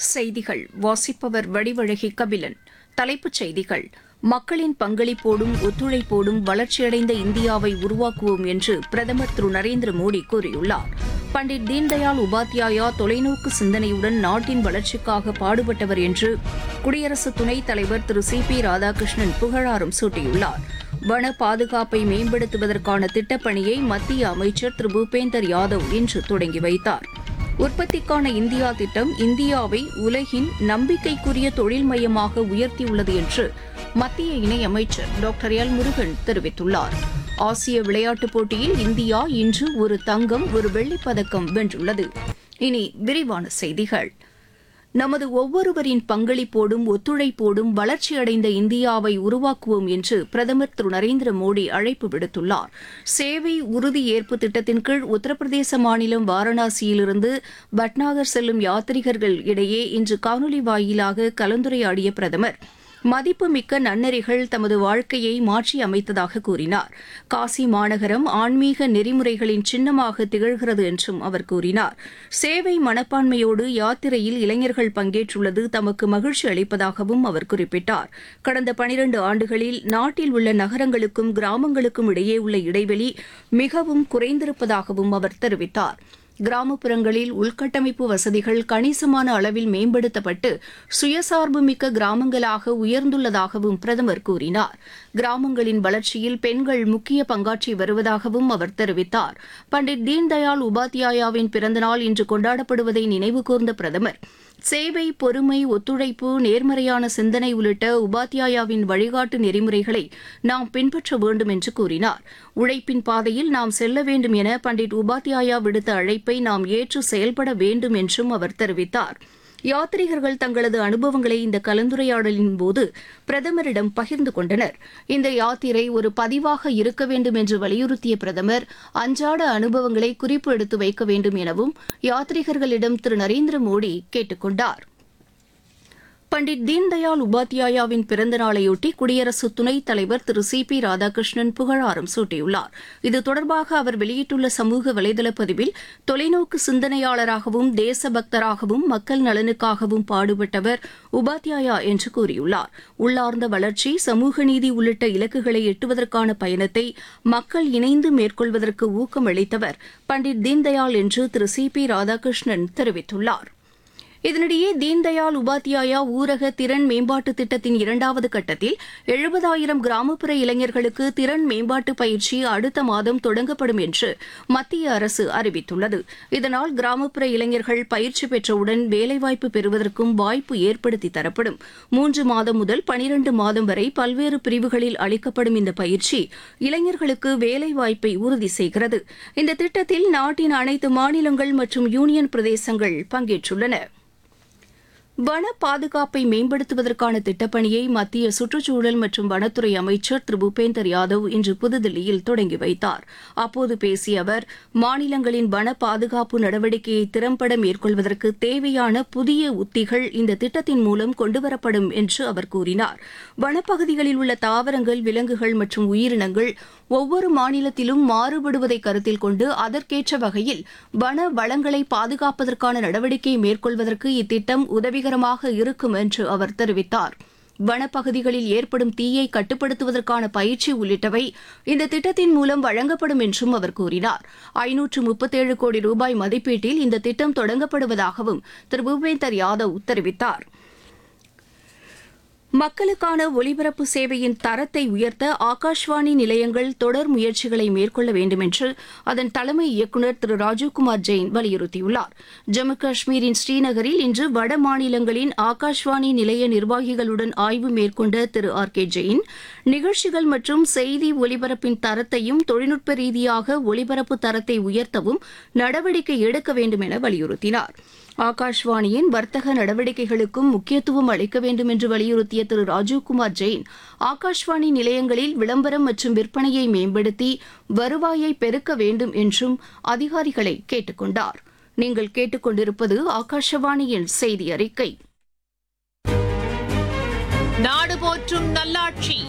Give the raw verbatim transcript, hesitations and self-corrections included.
செய்திகள் வாசிப்பவர் வடிவழகி கபிலன். தலைப்புச் செய்திகள்: மக்களின் பங்களிப்போடும் ஒத்துழைப்போடும் வளர்ச்சியடைந்த இந்தியாவை உருவாக்குவோம் என்று பிரதமர் திரு நரேந்திர மோடி கூறியுள்ளார். பண்டிட் தீன்தயாள் உபாத்யாயா தொலைநோக்கு சிந்தனையுடன் நாட்டின் வளர்ச்சிக்காக பாடுபட்டவர் என்று குடியரசு துணைத் தலைவர் திரு சி பி ராதாகிருஷ்ணன் புகழாரம் சூட்டியுள்ளார். வன பாதுகாப்பை மேம்படுத்துவதற்கான திட்டப்பணியை மத்திய அமைச்சர் திரு பூபேந்தர் யாதவ் இன்று தொடங்கி வைத்தார். உற்பத்திக்கான இந்தியா திட்டம் இந்தியாவை உலகின் நம்பிக்கைக்குரிய தொழில் மையமாக உயர்த்தியுள்ளது என்று மத்திய இணையமைச்சர் டாக்டர் எல் முருகன் தெரிவித்துள்ளார். ஆசிய விளையாட்டுப் போட்டியில் இந்தியா இன்று ஒரு தங்கம் ஒரு வெள்ளிப் பதக்கம் வென்றுள்ளது. இனி விரிவான செய்திகள். நமது ஒவ்வொருவரின் பங்களிப்போடும் ஒத்துழைப்போடும் வளர்ச்சியடைந்த இந்தியாவை உருவாக்குவோம் என்று பிரதமர் திரு நரேந்திர மோடி அழைப்பு விடுத்துள்ளார். சேவை உறுதி ஏற்பு திட்டத்தின் கீழ் உத்தரப்பிரதேச மாநிலம் வாரணாசியிலிருந்து பட்னாகர் செல்லும் யாத்ரீகர்கள் இடையே இன்று காணொலி வாயிலாக கலந்துரையாடிய பிரதமர் மதிப்புமிக்க நன்னெறிகள் தமது வாழ்க்கையை மாற்றி அமைத்ததாக கூறினார். காசி மாநகரம் ஆன்மீக நெறிமுறைகளின் சின்னமாக திகழ்கிறது என்றும் அவர் கூறினார். சேவை மனப்பான்மையோடு யாத்திரையில் இளைஞர்கள் பங்கேற்றுள்ளது தமக்கு மகிழ்ச்சி அளிப்பதாகவும் அவர் குறிப்பிட்டார். கடந்த பனிரண்டு ஆண்டுகளில் நாட்டில் உள்ள நகரங்களுக்கும் கிராமங்களுக்கும் இடையே உள்ள இடைவெளி மிகவும் குறைந்திருப்பதாகவும் அவர் தெரிவித்தார். கிராமப்புறங்களில் உள்கட்டமைப்பு வசதிகள் கணிசமான அளவில் மேம்படுத்தப்பட்டு சுயசார்புமிக்க கிராமங்களாக உயர்ந்துள்ளதாகவும் பிரதமர் கூறினார். கிராமங்களின் வளர்ச்சியில் பெண்கள் முக்கிய பங்காற்றி வருவதாகவும் அவர் தெரிவித்தார். பண்டிட் தீன்தயாள் உபாத்யாயாவின் பிறந்தநாள் இன்று கொண்டாடப்படுவதை நினைவுகூர்ந்த பிரதமர் சேவை, பொறுமை, ஒத்துழைப்பு, நேர்மறையான சிந்தனை உள்ளிட்ட உபாத்யாயாவின் வழிகாட்டு நெறிமுறைகளை நாம் பின்பற்ற வேண்டும் என்று கூறினார். உழைப்பின் பாதையில் நாம் செல்ல வேண்டும் என பண்டிட் உபாத்யாயா விடுத்த அழைப்பை நாம் ஏற்று செயல்பட வேண்டும் என்றும் அவர் தெரிவித்தார். யாத்ரீகர்கள் தங்களது அனுபவங்களை இந்த கலந்துரையாடலின் போது பிரதமரிடம் பகிர்ந்து கொண்டனர். இந்த யாத்திரை ஒரு பதிவாக இருக்க வேண்டும் என்று வலியுறுத்திய பிரதமர் அன்றாட அனுபவங்களை குறிப்பு எடுத்து வைக்க வேண்டும் எனவும் யாத்ரீகர்களிடம் திரு நரேந்திர மோடி கேட்டுக் கொண்டார். பண்டிட் தீன்தயாள் உபாத்யாயாவின் பிறந்த நாளையொட்டி குடியரசு துணைத் தலைவர் திரு சி பி ராதாகிருஷ்ணன் புகழாரம் சூட்டியுள்ளார். இது தொடர்பாக அவர் வெளியிட்டுள்ள சமூக வலைதள பதிவில் தொலைநோக்கு சிந்தனையாளராகவும் தேசபக்தராகவும் மக்கள் நலனுக்காகவும் பாடுபட்டவர் உபாத்யாயா என்று கூறியுள்ளார். உள்ளார்ந்த வளர்ச்சி, சமூக நீதி உள்ளிட்ட இலக்குகளை எட்டுவதற்கான பயணத்தை மக்கள் இணைந்து மேற்கொள்வதற்கு ஊக்கம் அளித்தவர் பண்டிட் தீன்தயாள் என்று திரு சி பி ராதாகிருஷ்ணன் தெரிவித்துள்ளார். இதனிடையே தீன்தயாள் உபாத்யாயா ஊரக திறன் மேம்பாட்டு திட்டத்தின் இரண்டாவது கட்டத்தில் எழுபதாயிரம் கிராமப்புற இளைஞர்களுக்கு திறன் மேம்பாட்டு பயிற்சி அடுத்த மாதம் தொடங்கப்படும் என்று மத்திய அரசு அறிவித்துள்ளது. இதனால் கிராமப்புற இளைஞர்கள் பயிற்சி பெற்றவுடன் வேலைவாய்ப்பு பெறுவதற்கும் வாய்ப்பு ஏற்படுத்தி தரப்படும். மூன்று மாதம் முதல் பனிரண்டு மாதம் வரை பல்வேறு பிரிவுகளில் அளிக்கப்படும் இந்த பயிற்சி இளைஞர்களுக்கு வேலைவாய்ப்பை உறுதி செய்கிறது. இந்த திட்டத்தில் நாட்டின் அனைத்து மாநிலங்கள் மற்றும் யூனியன் பிரதேசங்கள் பங்கேற்றுள்ளன. வன பாதுகாப்பை மேம்படுத்துவதற்கான திட்டப்பணியை மத்திய சுற்றுச்சூழல் மற்றும் வனத்துறை அமைச்சர் திரு பூபேந்தர் யாதவ் இன்று புதுதில்லியில் தொடங்கி வைத்தார். அப்போது பேசிய அவர் மாநிலங்களின் வன பாதுகாப்பு நடவடிக்கையை திறம்பட மேற்கொள்வதற்கு தேவையான புதிய உத்திகள் இந்த திட்டத்தின் மூலம் கொண்டுவரப்படும் என்று அவர் கூறினார். வனப்பகுதிகளில் உள்ள தாவரங்கள், விலங்குகள் மற்றும் உயிரினங்கள் ஒவ்வொரு மாநிலத்திலும் மாறுபடுவதை கருத்தில் கொண்டு அதற்கேற்ற வகையில் வன வளங்களை பாதுகாப்பதற்கான நடவடிக்கை மேற்கொள்வதற்கு இத்திட்டம் உதவிகரமாக இருக்கும் என்று அவர் தெரிவித்தார். வனப்பகுதிகளில் ஏற்படும் தீயை கட்டுப்படுத்துவதற்கான பயிற்சி உள்ளிட்டவை இந்த திட்டத்தின் மூலம் வழங்கப்படும் என்றும் அவர் கூறினார். ஐநூற்று முப்பத்தேழு கோடி ரூபாய் மதிப்பீட்டில் இந்த திட்டம் தொடங்கப்படுவதாகவும் திரு பூபேந்தர் யாதவ் தெரிவித்தார். மக்களுக்கான ஒலிபரப்பு சேவையின் தரத்தை உயர்த்த ஆகாஷ்வாணி நிலையங்கள் தொடர் முயற்சிகளை மேற்கொள்ள வேண்டும் என்று அதன் தலைமை இயக்குநர் திரு ராஜீவ்குமார் ஜெயின் வலியுறுத்தியுள்ளார். ஜம்மு காஷ்மீரின் ஸ்ரீநகரில் இன்று வட மாநிலங்களின் ஆகாஷ்வாணி நிலைய நிர்வாகிகளுடன் ஆய்வு மேற்கொண்ட திரு ஆர் கே ஜெயின் நிகழ்ச்சிகள் மற்றும் செய்தி ஒலிபரப்பின் தரத்தையும் தொழில்நுட்ப ரீதியாக ஒலிபரப்பு தரத்தை உயர்த்தவும் நடவடிக்கை எடுக்க வேண்டும் என வலியுறுத்தினார். ஆகாஷ்வாணியின் வர்த்தக நடவடிக்கைகளுக்கும் முக்கியத்துவம் அளிக்க வேண்டும் என்று வலியுறுத்திய திரு ராஜீவ்குமார் ஜெயின் ஆகாஷ்வாணி நிலையங்களில் விளம்பரம் மற்றும் விற்பனையை மேம்படுத்தி வருவாயை பெருக்க வேண்டும் என்றும் அதிகாரிகளை கேட்டுக் கொண்டார். நீங்கள் கேட்டுக்கொண்டிருப்பது ஆகாஷவாணியின் செய்தி அறிக்கை. நாடு போற்றும் நல்லாட்சி